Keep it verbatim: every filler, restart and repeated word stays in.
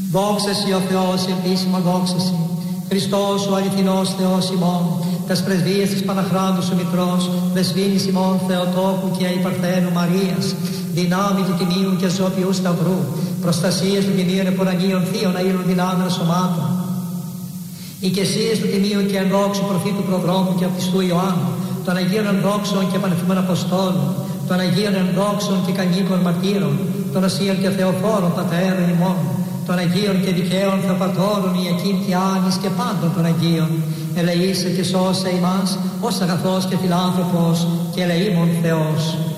Δόξα Συ ο Θεός, επίσημα δόξα Συ. Χριστός ο αληθινός Θεός ημών, τας πρεσβείες της Παναχράντου σου Μητρός, δεσβήνης ημών Θεοτόκου και Αϊπαρθένου Μαρίας, δυνάμει του Τιμίου και Ζώπιου Σταυρού, προστασίες του Τιμίων Επορανίων Θείων Αΐρων δυνάμεων σωμάτων, οικεσίες του Τιμίου και ενδόξου προφήτου προδρόμου και απτιστού Ιωάννου, των Αγίων ενδόξων και πανεθυμών Αποστόλων, των Αγίων ενδόξων και κανίκων μαρτύρων, των Ασίων και Θεοφόρων Πατέρων ημών, των Αγίων και δικαίων Θεοπατώρων Ιακήμ και Άνης και πάντων των Αγίων, ελεήσε και σώσε ημάς ως αγαθός και φιλάνθρωπος και ελεήμων Θεός.